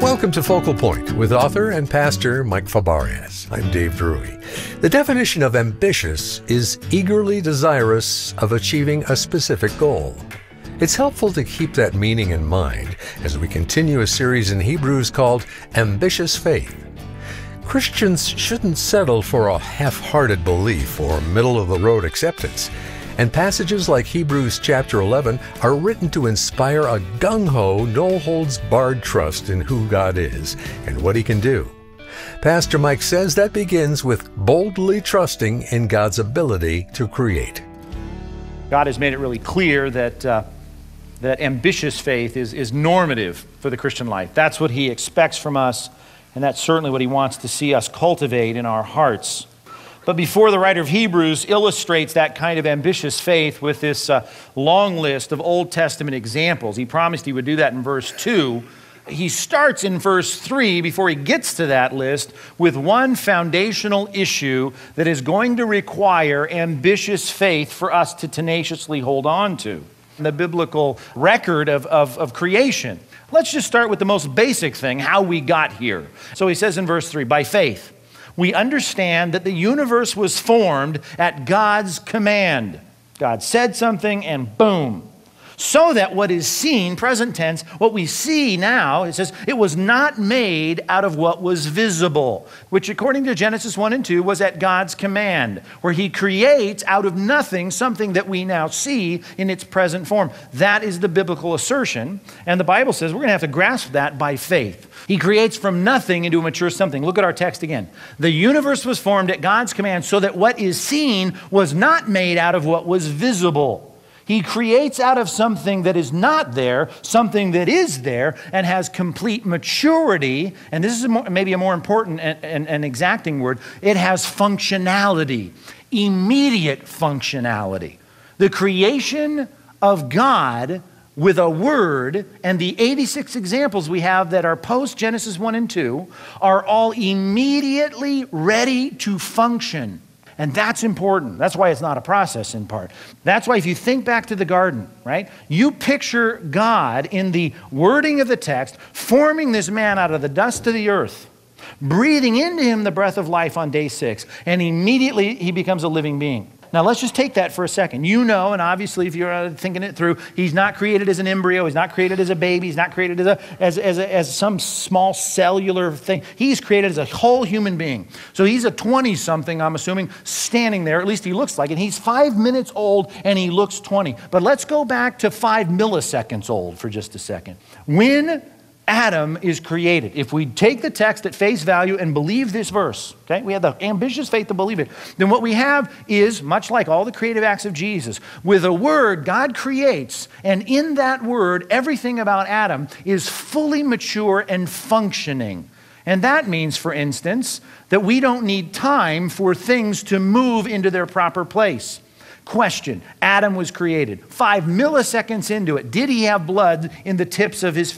Welcome to Focal Point with author and pastor Mike Fabarez. I'm Dave Drury. The definition of ambitious is eagerly desirous of achieving a specific goal. It's helpful to keep that meaning in mind as we continue a series in Hebrews called Ambitious Faith. Christians shouldn't settle for a half-hearted belief or middle-of-the-road acceptance. And passages like Hebrews chapter 11 are written to inspire a gung-ho, no-holds-barred trust in who God is and what He can do. Pastor Mike says that begins with boldly trusting in God's ability to create. God has made it really clear that ambitious faith is normative for the Christian life. That's what He expects from us, and that's certainly what He wants to see us cultivate in our hearts. But before the writer of Hebrews illustrates that kind of ambitious faith with this long list of Old Testament examples, he promised he would do that in verse 2. He starts in verse 3 before he gets to that list with one foundational issue that is going to require ambitious faith for us to tenaciously hold on to. The biblical record of creation. Let's just start with the most basic thing, how we got here. So he says in verse 3, by faith, we understand that the universe was formed at God's command. God said something and boom. So that what is seen, present tense, what we see now, it says, it was not made out of what was visible, which according to Genesis 1 and 2 was at God's command, where He creates out of nothing something that we now see in its present form. That is the biblical assertion, and the Bible says we're going to have to grasp that by faith. He creates from nothing into a mature something. Look at our text again. The universe was formed at God's command so that what is seen was not made out of what was visible. He creates out of something that is not there, something that is there and has complete maturity. And this is maybe a more important and exacting word. It has functionality, immediate functionality. The creation of God with a word, and the 86 examples we have that are post Genesis 1 and 2 are all immediately ready to function. And that's important. That's why it's not a process in part. That's why if you think back to the garden, right? You picture God in the wording of the text, forming this man out of the dust of the earth, breathing into him the breath of life on day 6, and immediately he becomes a living being. Now let's just take that for a second. You know, and obviously if you're thinking it through, He's not created as an embryo, He's not created as a baby, He's not created as some small cellular thing. He's created as a whole human being. So He's a 20-something, I'm assuming, standing there, at least he looks like it. He's 5 minutes old and he looks 20. But let's go back to 5 milliseconds old for just a second. When Adam is created, if we take the text at face value and believe this verse, okay, we have the ambitious faith to believe it, then what we have is, much like all the creative acts of Jesus, with a word, God creates, and in that word, everything about Adam is fully mature and functioning. And that means, for instance, that we don't need time for things to move into their proper place. Question, Adam was created. 5 milliseconds into it, did he have blood in the tips of his